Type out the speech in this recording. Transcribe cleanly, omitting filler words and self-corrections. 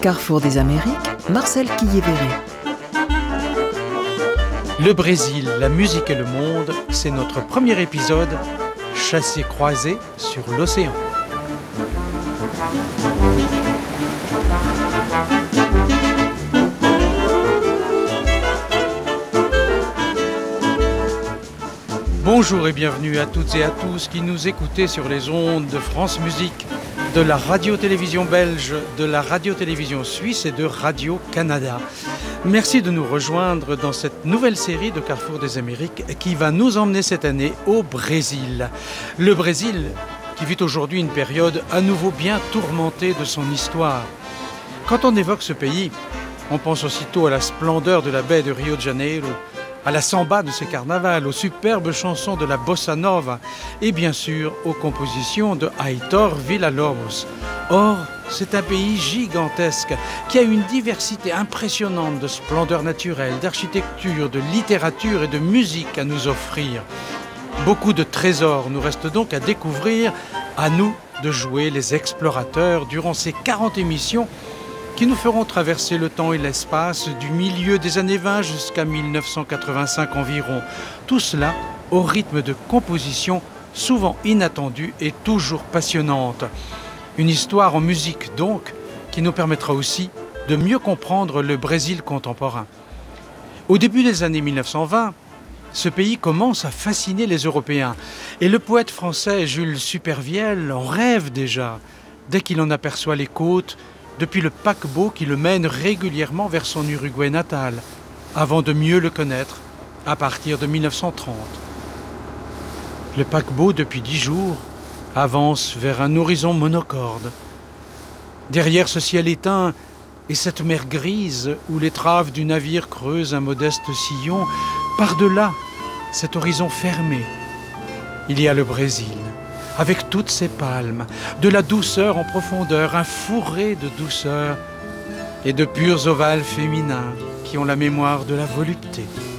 Carrefour des Amériques, Marcel Quillévéré. Le Brésil, la musique et le monde, c'est notre premier épisode, chassé-croisé sur l'océan. Bonjour et bienvenue à toutes et à tous qui nous écoutez sur les ondes de France Musique, de la radio-télévision belge, de la radio-télévision suisse et de Radio-Canada. Merci de nous rejoindre dans cette nouvelle série de Carrefour des Amériques qui va nous emmener cette année au Brésil. Le Brésil qui vit aujourd'hui une période à nouveau bien tourmentée de son histoire. Quand on évoque ce pays, on pense aussitôt à la splendeur de la baie de Rio de Janeiro, à la samba de ses carnavals, aux superbes chansons de la bossa nova et bien sûr aux compositions de Heitor Villa-Lobos. Or, c'est un pays gigantesque qui a une diversité impressionnante de splendeur naturelle, d'architecture, de littérature et de musique à nous offrir. Beaucoup de trésors nous restent donc à découvrir, à nous de jouer les explorateurs durant ces 40 émissions qui nous feront traverser le temps et l'espace du milieu des années 20 jusqu'à 1985 environ. Tout cela au rythme de compositions souvent inattendues et toujours passionnantes. Une histoire en musique donc, qui nous permettra aussi de mieux comprendre le Brésil contemporain. Au début des années 1920, ce pays commence à fasciner les Européens. Et le poète français Jules Supervielle en rêve déjà, dès qu'il en aperçoit les côtes, depuis le paquebot qui le mène régulièrement vers son Uruguay natal, avant de mieux le connaître à partir de 1930. Le paquebot, depuis 10 jours, avance vers un horizon monocorde. Derrière ce ciel éteint et cette mer grise où l'étrave du navire creuse un modeste sillon, par-delà cet horizon fermé, il y a le Brésil, avec toutes ses palmes, de la douceur en profondeur, un fourré de douceur et de purs ovales féminins qui ont la mémoire de la volupté.